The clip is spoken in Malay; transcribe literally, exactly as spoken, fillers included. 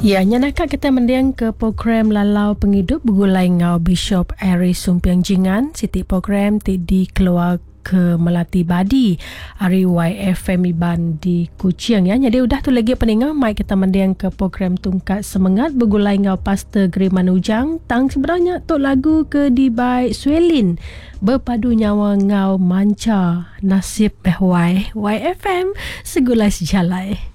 Ya, nyanakan kita mendiang ke program Lalau Penghidup bergulai ngau Bishop Ari Sumpiang Jingan. Siti program di keluar ke Melati Badi Ari Y F M Iban di Kuching ya. Jadi udah tu lagi pendengar, mai kita mendiang ke program Tungkat Semangat bergulai ngau Pastor Griman Ujang. Tang sebenarnya tu lagu ke di by Swelin berpadu nyawa ngau manca nasib Y Y F M segulai sejalai.